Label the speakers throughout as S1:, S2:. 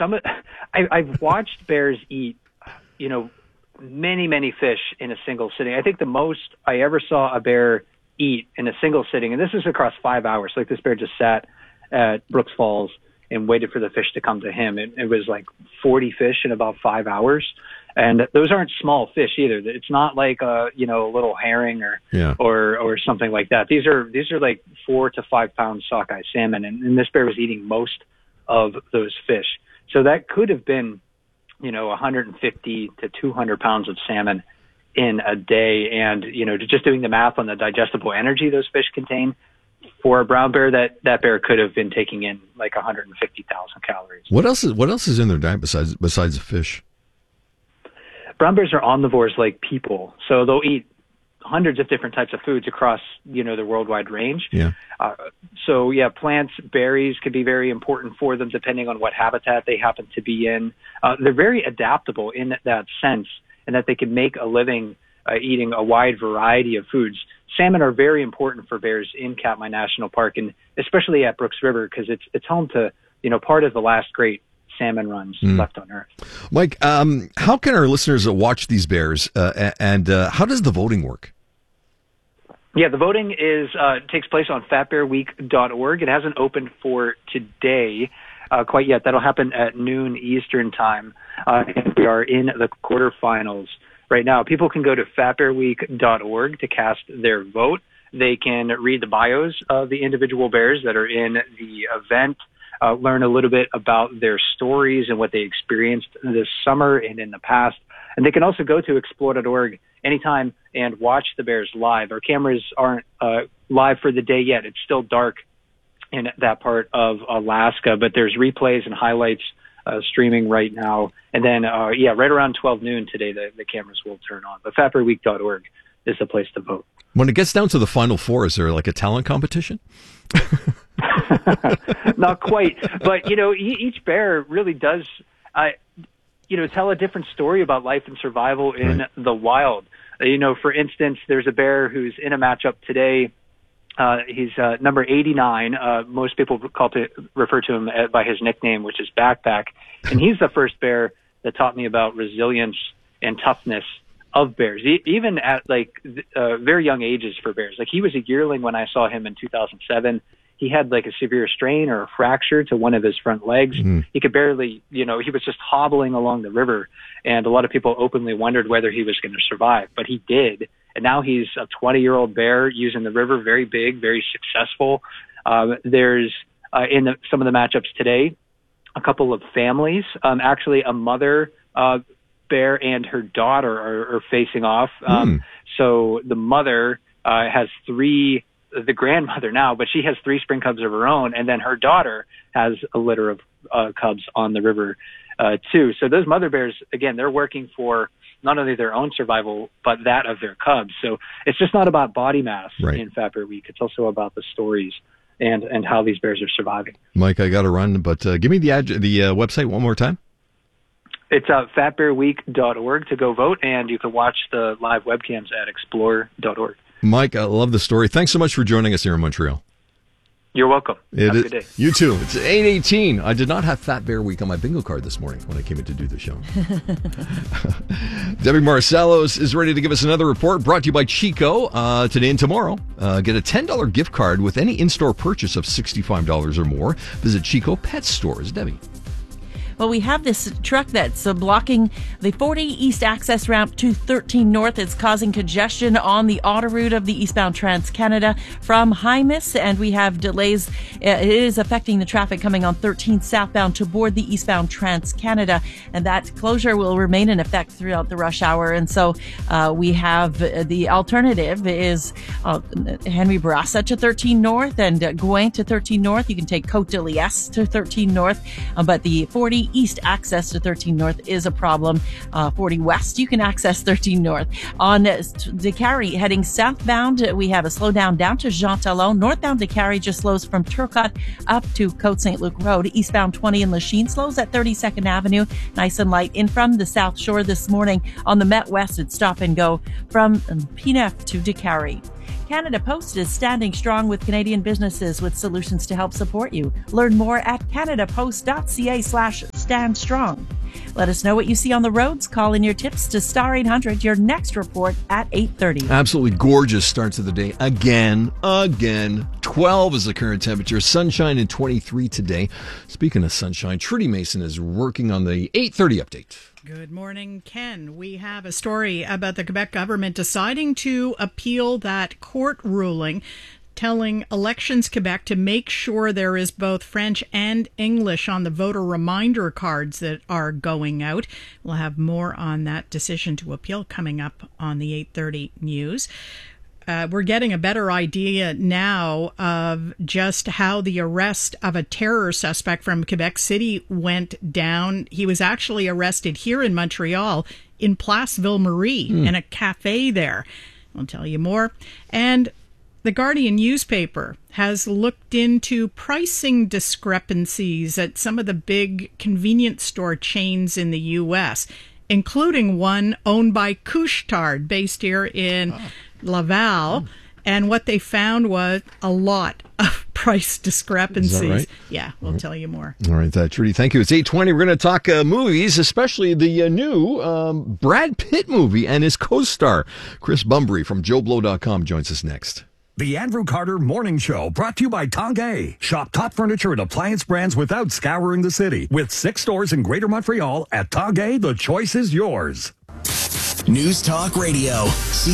S1: I've watched bears eat, many, many fish in a single sitting. I think the most I ever saw a bear eat in a single sitting, and this is across 5 hours. Like, this bear just sat at Brooks Falls and waited for the fish to come to him. It was like 40 fish in about 5 hours. And those aren't small fish either. It's not like a little herring or something like that. These are like 4 to 5 pound sockeye salmon, and this bear was eating most of those fish. So that could have been 150 to 200 pounds of salmon in a day. And just doing the math on the digestible energy those fish contain, for a brown bear, that bear could have been taking in like 150,000 calories.
S2: What else is in their diet besides the fish?
S1: Brown bears are omnivores like people, so they'll eat hundreds of different types of foods across, the worldwide range.
S2: Yeah.
S1: Plants, berries could be very important for them depending on what habitat they happen to be in. They're very adaptable in that sense, and that they can make a living eating a wide variety of foods. Salmon are very important for bears in Katmai National Park, and especially at Brooks River, because it's home to, part of the last great salmon runs left on Earth.
S2: Mike, how can our listeners watch these bears, and how does the voting work?
S1: Yeah, the voting takes place on fatbearweek.org. It hasn't opened for today quite yet. That'll happen at noon Eastern time, and we are in the quarterfinals right now. People can go to fatbearweek.org to cast their vote. They can read the bios of the individual bears that are in the event, learn a little bit about their stories and what they experienced this summer and in the past. And they can also go to explore.org anytime and watch the bears live. Our cameras aren't live for the day yet. It's still dark in that part of Alaska, but there's replays and highlights streaming right now. And then, right around 12 noon today, the cameras will turn on. But fatbearweek.org is the place to vote.
S2: When it gets down to the Final Four, is there like a talent competition?
S1: Not quite. But, each bear really does, tell a different story about life and survival in the wild. For instance, there's a bear who's in a matchup today. He's number 89. Most people refer to him by his nickname, which is Backpack. And he's the first bear that taught me about resilience and toughness of bears, even at very young ages for bears. Like, he was a yearling when I saw him in 2007. He had like a severe strain or a fracture to one of his front legs. He could barely, he was just hobbling along the river. And a lot of people openly wondered whether he was going to survive, but he did. And now he's a 20-year-old bear using the river, very big, very successful. There's in some of the matchups today, a couple of families. Actually, a mother bear and her daughter are facing off. So the mother has the grandmother now, but she has 3 spring cubs of her own, and then her daughter has a litter of cubs on the river too. So those mother bears, again, they're working for not only their own survival, but that of their cubs. So it's just not about body mass in Fat Bear Week. It's also about the stories and how these bears are surviving.
S2: Mike, I got to run, but give me the website one more time.
S1: It's fatbearweek.org to go vote, and you can watch the live webcams at explore.org.
S2: Mike, I love the story. Thanks so much for joining us here in Montreal.
S1: You're welcome. Have a good day.
S2: You too. It's 8:18. I did not have Fat Bear Week on my bingo card this morning when I came in to do the show. Debbie Marcellos is ready to give us another report brought to you by Chico today and tomorrow. Get a $10 gift card with any in-store purchase of $65 or more. Visit Chico Pet Stores. Debbie.
S3: Well, we have this truck that's blocking the 40 East access ramp to 13 North. It's causing congestion on the auto route of the eastbound Trans-Canada from Hymas, and we have delays. It is affecting the traffic coming on 13 southbound to board the eastbound Trans-Canada, and that closure will remain in effect throughout the rush hour. And so we have the alternative is Henry Bourassa to 13 North and Gouin to 13 North. You can take Côte de Liesse to 13 North, but the 40 East access to 13 North is a problem. 40 West, you can access 13 North. On DeCarry, heading southbound, we have a slowdown down to Jean Talon. Northbound DeCarry just slows from Turcotte up to Côte St. Luc Road. Eastbound 20 in Lachine slows at 32nd Avenue. Nice and light in from the South Shore this morning. On the Met West, it's stop and go from P9 to DeCarry. Canada Post is standing strong with Canadian businesses with solutions to help support you. Learn more at canadapost.ca/stand. stand strong. Let us know what you see on the roads. Call in your tips to Star 800, your next report at 8:30.
S2: Absolutely gorgeous start to the day. Again. 12 is the current temperature. Sunshine and 23 today. Speaking of sunshine, Trudy Mason is working on the 8:30 update.
S4: Good morning, Ken. We have a story about the Quebec government deciding to appeal that court ruling telling Elections Quebec to make sure there is both French and English on the voter reminder cards that are going out. We'll have more on that decision to appeal coming up on the 8:30 news. We're getting a better idea now of just how the arrest of a terror suspect from Quebec City went down. He was actually arrested here in Montreal in Place Ville-Marie in a cafe there. I'll tell you more. And the Guardian newspaper has looked into pricing discrepancies at some of the big convenience store chains in the U.S., including one owned by Couche-Tard, based here in Laval. And what they found was a lot of price discrepancies.
S2: Is that right?
S4: Yeah, we'll tell you more.
S2: All right, Trudy, thank you. It's 8:20. We're going to talk movies, especially the new Brad Pitt movie and his co-star. Chris Bumbry from JoeBlow.com joins us next.
S5: The Andrew Carter Morning Show, brought to you by Tanguay. Shop top furniture and appliance brands without scouring the city. With 6 stores in Greater Montreal, at Tanguay, the choice is yours.
S6: News Talk Radio,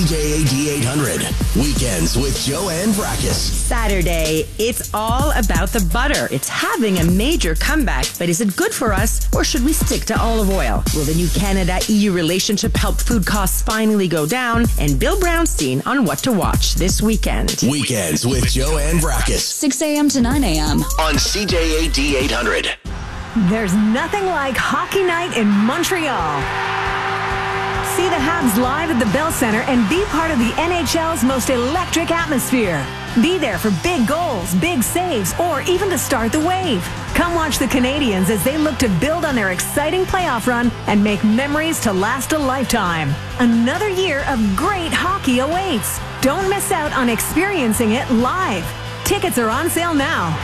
S6: CJAD 800. Weekends with Joanne Brakis.
S7: Saturday, it's all about the butter. It's having a major comeback, but is it good for us, or should we stick to olive oil? Will the new Canada-EU relationship help food costs finally go down? And Bill Brownstein on what to watch this weekend.
S6: Weekends with Joanne Brakis.
S8: 6 a.m. to 9 a.m.
S6: on CJAD 800.
S9: There's nothing like hockey night in Montreal. See the Habs live at the Bell Centre and be part of the NHL's most electric atmosphere. Be there for big goals, big saves, or even to start the wave. Come watch the Canadiens as they look to build on their exciting playoff run and make memories to last a lifetime. Another year of great hockey awaits. Don't miss out on experiencing it live. Tickets are on sale now.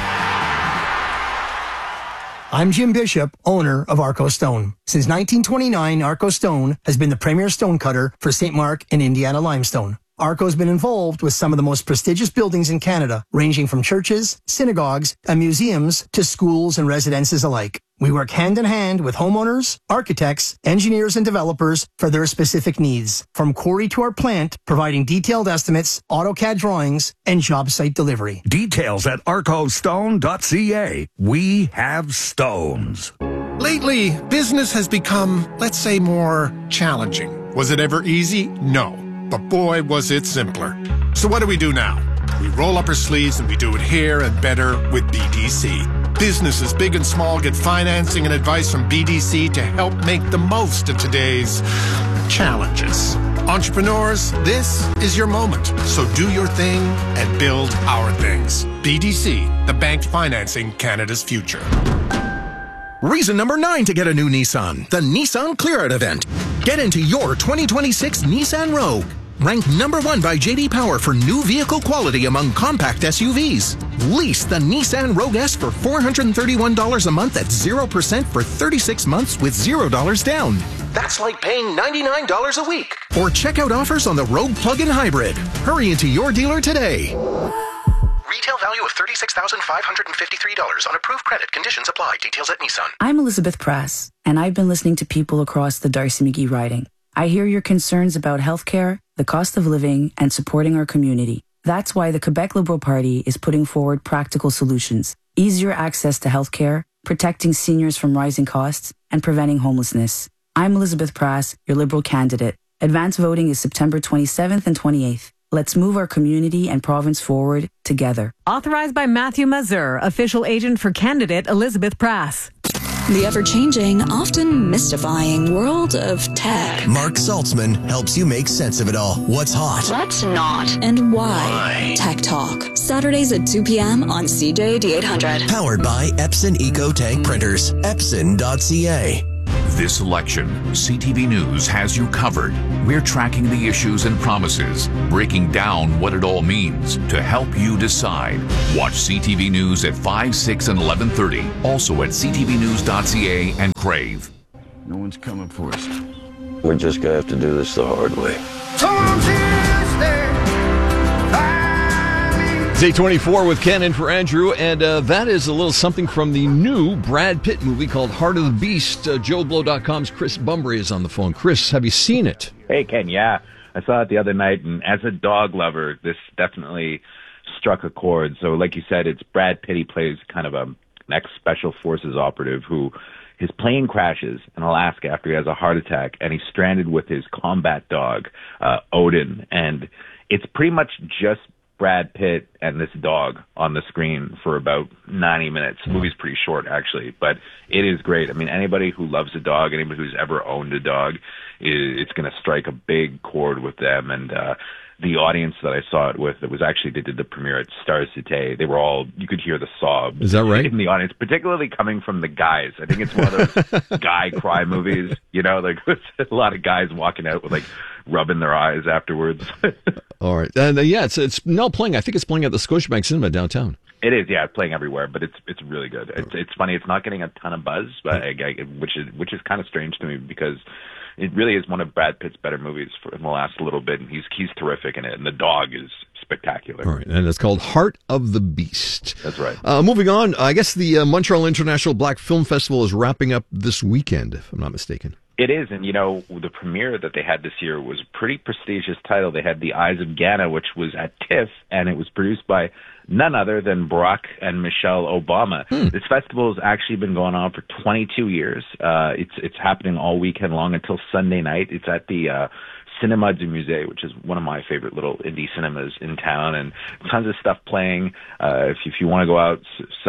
S10: I'm Jim Bishop, owner of Arco Stone. Since 1929, Arco Stone has been the premier stone cutter for St. Mark and Indiana limestone. Arco's been involved with some of the most prestigious buildings in Canada, ranging from churches, synagogues, and museums to schools and residences alike. We work hand in hand with homeowners, architects, engineers, and developers for their specific needs. From quarry to our plant, providing detailed estimates, AutoCAD drawings, and job site delivery.
S5: Details at arcostone.ca. We have stones.
S11: Lately, business has become, let's say, more challenging. Was it ever easy? No. But boy, was it simpler. So what do we do now? We roll up our sleeves and we do it here and better with BDC. Businesses big and small get financing and advice from BDC to help make the most of today's challenges. Entrepreneurs, this is your moment. So do your thing and build our things. BDC, the bank financing Canada's future.
S12: Reason number 9 to get a new Nissan, the Nissan Clear Out event. Get into your 2026 Nissan Rogue. Ranked number 1 by J.D. Power for new vehicle quality among compact SUVs. Lease the Nissan Rogue S for $431 a month at 0% for 36 months with $0 down.
S6: That's like paying $99 a week.
S12: Or check out offers on the Rogue Plug-in Hybrid. Hurry into your dealer today.
S6: Retail value of $36,553 on approved credit. Conditions apply. Details at Nissan.
S13: I'm Elizabeth Press, and I've been listening to people across the Darcy McGee riding. I hear your concerns about healthcare, the cost of living, and supporting our community. That's why the Quebec Liberal Party is putting forward practical solutions. Easier access to healthcare, protecting seniors from rising costs, and preventing homelessness. I'm Elizabeth Prass, your Liberal candidate. Advance voting is September 27th and 28th. Let's move our community and province forward together.
S9: Authorized by Matthew Mazur, official agent for candidate Elizabeth Prass.
S8: The ever-changing, often mystifying world of tech.
S6: Mark Saltzman helps you make sense of it all. What's hot?
S8: What's not? And why? Tech Talk. Saturdays at 2 p.m. on CJAD 800.
S6: Powered by Epson EcoTank Printers. Epson.ca.
S14: This election, CTV News has you covered. We're tracking the issues and promises, breaking down what it all means to help you decide. Watch CTV News at 5, 6, and 11:30. Also at ctvnews.ca and Crave.
S15: No one's coming for us.
S16: We're just going to have to do this the hard way.
S2: It's 8:24 with Ken in for Andrew, and that is a little something from the new Brad Pitt movie called Heart of the Beast. JoeBlow.com's Chris Bumbry is on the phone. Chris, have you seen it?
S17: Hey, Ken, yeah. I saw it the other night, and as a dog lover, this definitely struck a chord. So like you said, it's Brad Pitt. He plays kind of an ex-Special Forces operative who his plane crashes in Alaska after he has a heart attack, and he's stranded with his combat dog, Odin. And it's pretty much just Brad Pitt and this dog on the screen for about 90 minutes. The movie's pretty short, actually, but it is great. I mean, anybody who loves a dog, anybody who's ever owned a dog, it's going to strike a big chord with them. And the audience that I saw it with, it was actually, they did the premiere at Stars Cité. They were all, you could hear the sobs.
S2: Is that right?
S17: In the audience, particularly coming from the guys. I think it's one of those guy cry movies, you know, like a lot of guys walking out with like rubbing their eyes afterwards.
S2: All right. And yeah, it's now playing, I think it's playing at the Scotiabank Cinema downtown.
S17: It is, yeah, it's playing everywhere, but it's really good. It's funny, it's not getting a ton of buzz, but which is kind of strange to me because it really is one of Brad Pitt's better movies in the last little bit, and he's terrific in it, and the dog is spectacular.
S2: All right, and it's called Heart of the Beast.
S17: That's right.
S2: Moving on, I guess the Montreal International Black Film Festival is wrapping up this weekend, if I'm not mistaken.
S17: It is, and you know, the premiere that they had this year was a pretty prestigious title. They had The Eyes of Ghana, which was at TIFF, and it was produced by none other than Barack and Michelle Obama. This festival has actually been going on for 22 years. It's happening all weekend long until Sunday night. It's at the Cinema du Musée, which is one of my favorite little indie cinemas in town, and tons of stuff playing. If you want to go out,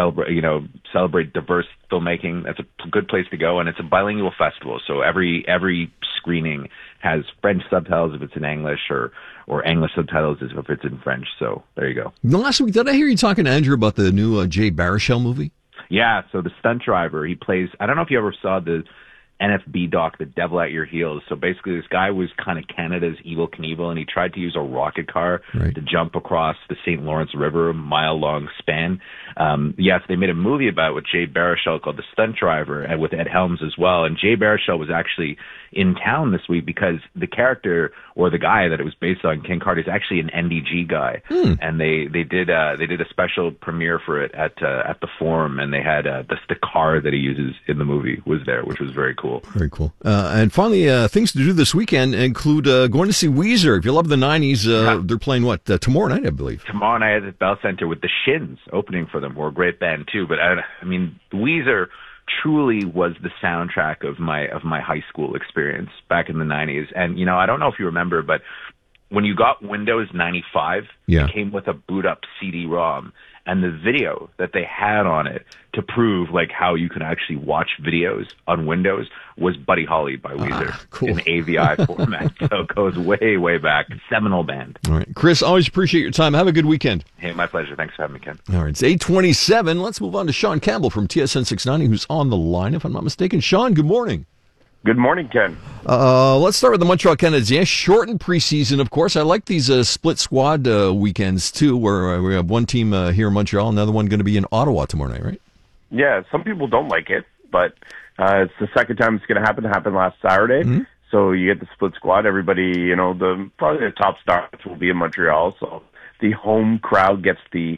S17: celebrate diverse filmmaking, that's a good place to go. And it's a bilingual festival, so every screening has French subtitles if it's in English, or English subtitles if it's in French. So there you go.
S2: Last week, did I hear you talking to Andrew about the new Jay Baruchel movie?
S17: Yeah, so the stunt driver, he plays, I don't know if you ever saw the NFB doc, The Devil at Your Heels. So basically this guy was kind of Canada's Evel Knievel, and he tried to use a rocket car to jump across the St. Lawrence River, a mile-long span. Yes, they made a movie about it with Jay Baruchel called The Stunt Driver, and with Ed Helms as well. And Jay Baruchel was actually in town this week because the character, or the guy that it was based on, Ken Carter, is actually an NDG guy. And they did a special premiere for it at the Forum, and they had the car that he uses in the movie was there, which was very cool.
S2: Very cool. And finally, things to do this weekend include going to see Weezer. If you love the 90s, they're playing tomorrow night, I believe.
S17: Tomorrow night at the Bell Center with the Shins opening for them. We're a great band too, but I mean, Weezer truly was the soundtrack of my high school experience back in the 90s. And you know, I don't know if you remember, but when you got Windows 95, it came with a boot up CD-ROM, and the video that they had on it to prove like how you could actually watch videos on Windows was Buddy Holly by Weezer in AVI format. So it goes way, way back. Seminal band.
S2: All right. Chris, always appreciate your time. Have a good weekend.
S17: Hey, my pleasure. Thanks for having me, Ken.
S2: All right. It's 8:27. Let's move on to Sean Campbell from TSN 690, who's on the line, if I'm not mistaken. Sean, good morning.
S18: Good morning, Ken.
S2: Let's start with the Montreal Canadiens. Shortened preseason, of course. I like these split squad weekends, too, where we have one team here in Montreal, another one going to be in Ottawa tomorrow night, right?
S18: Yeah, some people don't like it, but it's the second time it's going to happen. It happened last Saturday. Mm-hmm. So you get the split squad. Everybody, you know, probably the top stars will be in Montreal. So the home crowd gets the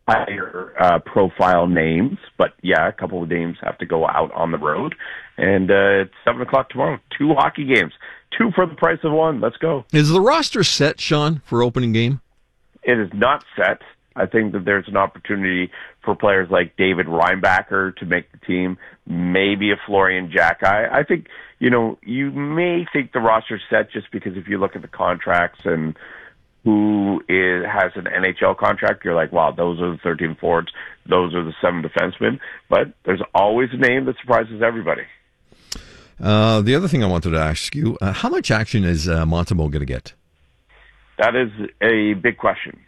S18: higher profile names. But, yeah, a couple of names have to go out on the road. And it's 7 o'clock tomorrow. 2 hockey games. 2 for the price of 1. Let's go.
S2: Is the roster set, Sean, for opening game?
S18: It is not set. I think that there's an opportunity for players like David Reinbacher to make the team, maybe a Florian Jacki. I think, you know, you may think the roster's set just because if you look at the contracts and who has an NHL contract, you're like, wow, those are the 13 forwards, those are the 7 defensemen. But there's always a name that surprises everybody.
S2: The other thing I wanted to ask you, how much action is Montembeault going to get?
S18: That is a big question.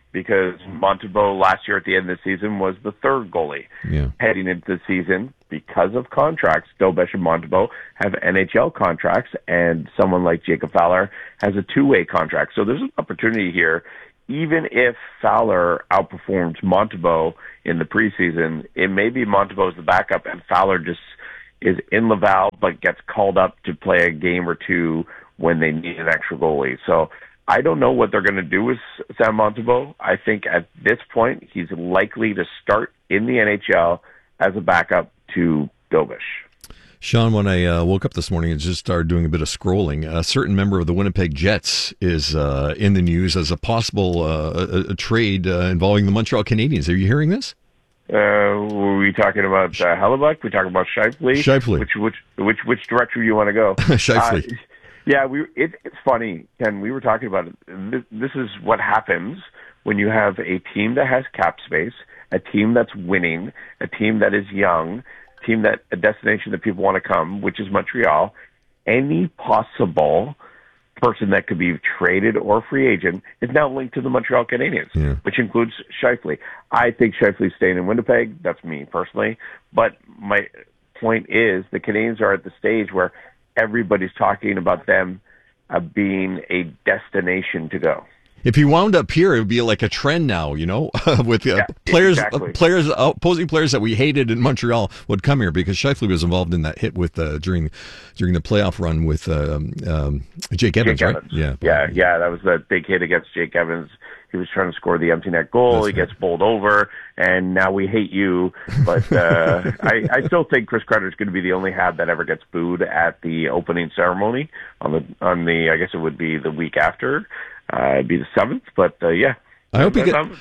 S18: because Montembeault last year at the end of the season was the third goalie. Heading into the season, because of contracts, Dobish and Montembeault have NHL contracts, and someone like Jacob Fowler has a two-way contract. So there's an opportunity here. Even if Fowler outperforms Montembeault in the preseason, it may be Montembeault's the backup, and Fowler just is in Laval but gets called up to play a game or two when they need an extra goalie. So I don't know what they're going to do with Sam Montembeault. I think at this point he's likely to start in the NHL as a backup to Dobish.
S2: Sean, when I woke up this morning and just started doing a bit of scrolling, a certain member of the Winnipeg Jets is in the news as a possible a trade involving the Montreal Canadiens. Are you hearing this?
S18: Were we talking about Hellebuck? We talking about Scheifele?
S2: Scheifele.
S18: Which direction do you want to go?
S2: Scheifele.
S18: Yeah, it's funny, Ken. We were talking about it. This is what happens when you have a team that has cap space, a team that's winning, a team that is young, a destination that people want to come, which is Montreal. Any possible person that could be traded or free agent is now linked to the Montreal Canadiens, which includes Scheifele. I think Scheifele's staying in Winnipeg. That's me personally. But my point is the Canadiens are at the stage where everybody's talking about them being a destination to go.
S2: If he wound up here, it would be like a trend now, with players, opposing players that we hated in Montreal would come here because Scheifele was involved in that hit with during the playoff run with Jake Evans, right? Yeah,
S18: that was that big hit against Jake Evans. He was trying to score the empty net goal. He gets bowled over, and now we hate you. But I still think Chris Kreider is going to be the only Hab that ever gets booed at the opening ceremony on the I guess it would be the week after. It'd be the 7th, but yeah.
S2: I hope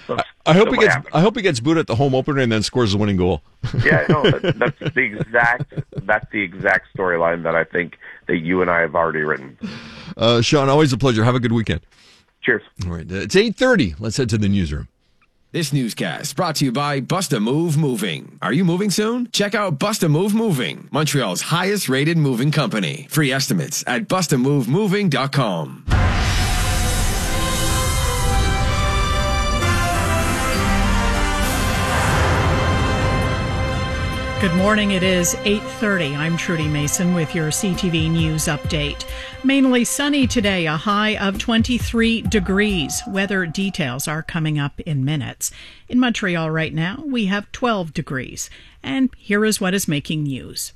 S2: he gets booed at the home opener and then scores the winning goal.
S18: Yeah, no, that's the exact storyline that I think that you and I have already written.
S2: Sean, always a pleasure. Have a good weekend.
S18: Cheers.
S2: All right, it's 8:30. Let's head to the newsroom.
S19: This newscast brought to you by Bust-A-Move Moving. Are you moving soon? Check out Bust-A-Move Moving, Montreal's highest rated moving company. Free estimates at bustamovemoving.com.
S4: Good morning. It is 8:30. I'm Trudy Mason with your CTV News update. Mainly sunny today, a high of 23 degrees. Weather details are coming up in minutes. In Montreal right now, we have 12 degrees. And here is what is making news.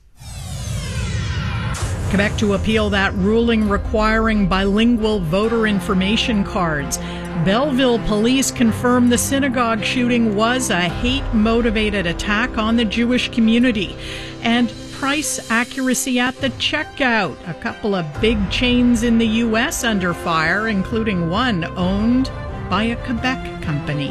S4: Quebec to appeal that ruling requiring bilingual voter information cards. Belleville police confirm the synagogue shooting was a hate-motivated attack on the Jewish community. And price accuracy at the checkout. A couple of big chains in the U.S. under fire, including one owned by a Quebec company.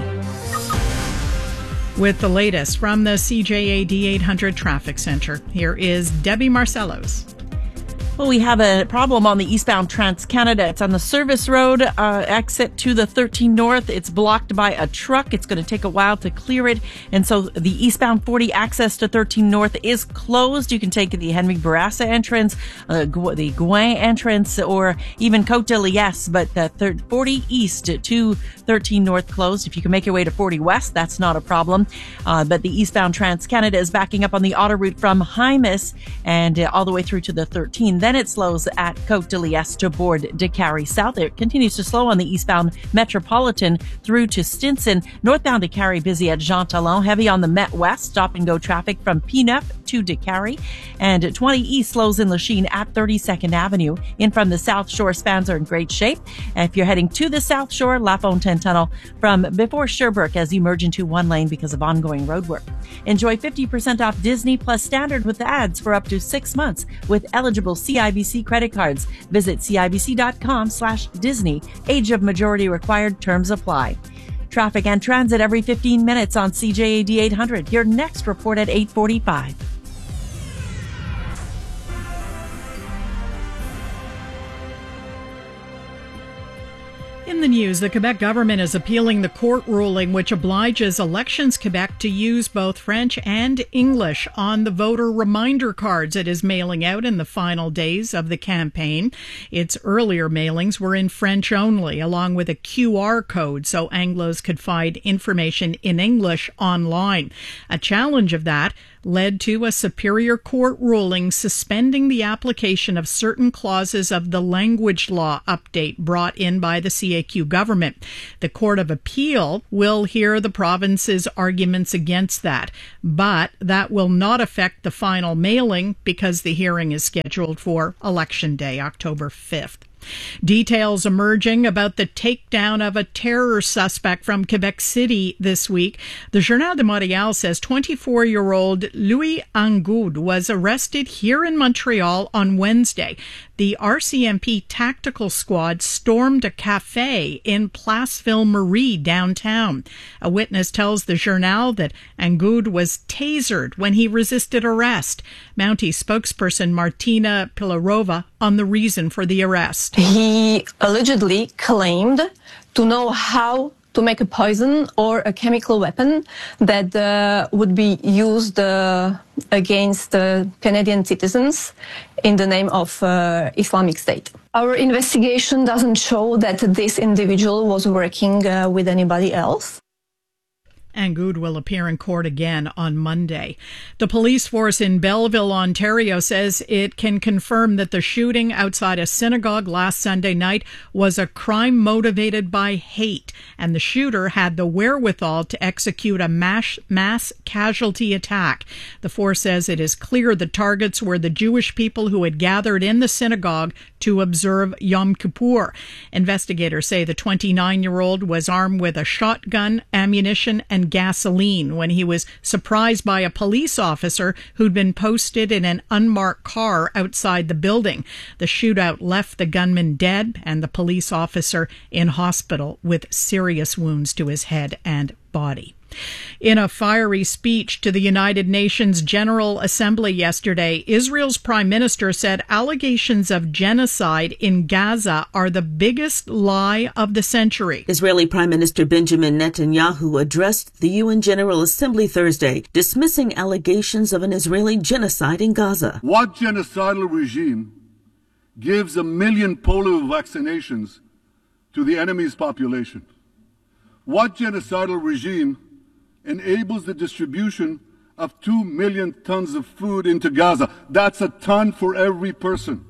S4: With the latest from the CJAD 800 Traffic Center, here is Debbie Marcellos.
S3: Well, we have a problem on the eastbound Trans-Canada. It's on the service road exit to the 13 North. It's blocked by a truck. It's going to take a while to clear it. And so the eastbound 40 access to 13 North is closed. You can take the Henry Bourassa entrance, the Gouin entrance, or even Côte de Liesse. But the 40 East to 13 North closed. If you can make your way to 40 West, that's not a problem. But the eastbound Trans-Canada is backing up on the auto route from Hymas and all the way through to the 13. Then it slows at Côte de Liesse to board Décarie South. It continues to slow on the eastbound Metropolitan through to Stinson. Northbound Décarie busy at Jean Talon. Heavy on the Met West. Stop and go traffic from P9 to Décarie. And 20 East slows in Lachine at 32nd Avenue. In from the South Shore, spans are in great shape. And if you're heading to the South Shore, La Fontaine Tunnel from before Sherbrooke as you merge into one lane because of ongoing road work. Enjoy 50% off Disney Plus Standard with ads for up to 6 months with eligible CIBC credit cards. Visit CIBC.com/Disney. Age of majority required. Terms apply. Traffic and transit every 15 minutes on CJAD 800. Your next report at 8:45.
S4: In the news, the Quebec government is appealing the court ruling which obliges Elections Quebec to use both French and English on the voter reminder cards it is mailing out in the final days of the campaign. Its earlier mailings were in French only, along with a QR code so Anglos could find information in English online. A challenge of that led to a Superior Court ruling suspending the application of certain clauses of the language law update brought in by the CAQ government. The Court of Appeal will hear the province's arguments against that, but that will not affect the final mailing because the hearing is scheduled for Election Day, October 5th. Details emerging about the takedown of a terror suspect from Quebec City this week. The Journal de Montréal says 24-year-old Louis Angoud was arrested here in Montreal on Wednesday. The RCMP tactical squad stormed a cafe in Place Ville-Marie downtown. A witness tells the Journal that Angoud was tasered when he resisted arrest. Mountie spokesperson Martina Pilarova on the reason for the arrest.
S20: He allegedly claimed to know how to make a poison or a chemical weapon that would be used against Canadian citizens in the name of Islamic State. Our investigation doesn't show that this individual was working with anybody else.
S4: Angoud will appear in court again on Monday. The police force in Belleville, Ontario says it can confirm that the shooting outside a synagogue last Sunday night was a crime motivated by hate, and the shooter had the wherewithal to execute a mass casualty attack. The force says it is clear the targets were the Jewish people who had gathered in the synagogue to observe Yom Kippur. Investigators say the 29-year-old was armed with a shotgun, ammunition, and gasoline when he was surprised by a police officer who'd been posted in an unmarked car outside the building. The shootout left the gunman dead and the police officer in hospital with serious wounds to his head and body. In a fiery speech to the United Nations General Assembly yesterday, Israel's Prime Minister said allegations of genocide in Gaza are the biggest lie of the century.
S21: Israeli Prime Minister Benjamin Netanyahu addressed the UN General Assembly Thursday, dismissing allegations of an Israeli genocide in Gaza.
S22: What genocidal regime gives 1 million polio vaccinations to the enemy's population? What genocidal regime enables the distribution of 2 million tons of food into Gaza? That's a ton for every person.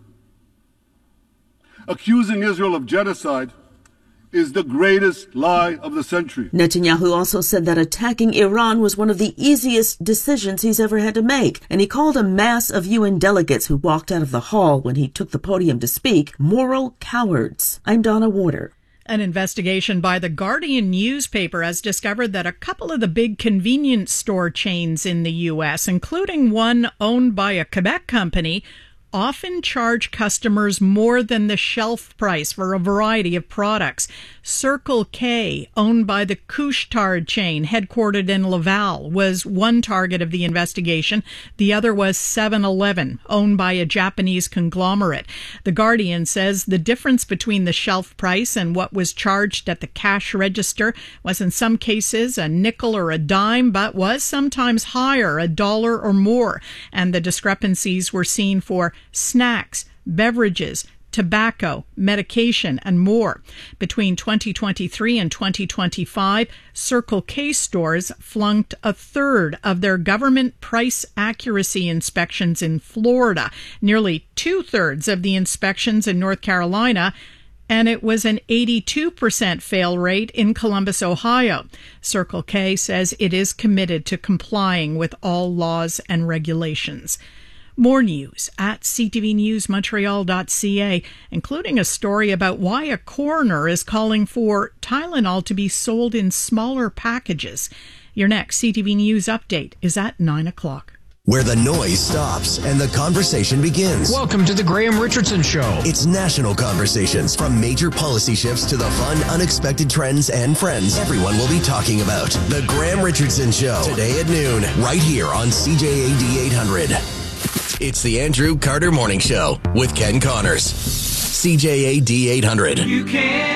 S22: Accusing Israel of genocide is the greatest lie of the century.
S21: Netanyahu also said that attacking Iran was one of the easiest decisions he's ever had to make, and he called a mass of UN delegates who walked out of the hall when he took the podium to speak moral cowards. I'm Donna Warder.
S4: An investigation by the Guardian newspaper has discovered that a couple of the big convenience store chains in the U.S., including one owned by a Quebec company, often charge customers more than the shelf price for a variety of products. Circle K, owned by the Couche-Tard chain, headquartered in Laval, was one target of the investigation. The other was 7-Eleven, owned by a Japanese conglomerate. The Guardian says the difference between the shelf price and what was charged at the cash register was in some cases a nickel or a dime, but was sometimes higher, $1 or more. And the discrepancies were seen for snacks, beverages, tobacco, medication, and more. Between 2023 and 2025, Circle K stores flunked a third of their government price accuracy inspections in Florida, nearly 2/3 of the inspections in North Carolina, and it was an 82% fail rate in Columbus, Ohio. Circle K says it is committed to complying with all laws and regulations. More news at ctvnewsmontreal.ca, including a story about why a coroner is calling for Tylenol to be sold in smaller packages. Your next CTV News update is at 9 o'clock.
S6: Where the noise stops and the conversation begins.
S23: Welcome to the Graham Richardson Show.
S6: It's national conversations, from major policy shifts to the fun, unexpected trends and friends everyone will be talking about. The Graham Richardson Show, today at noon, right here on CJAD 800. It's the Andrew Carter Morning Show with Ken Connors. CJAD 800. You can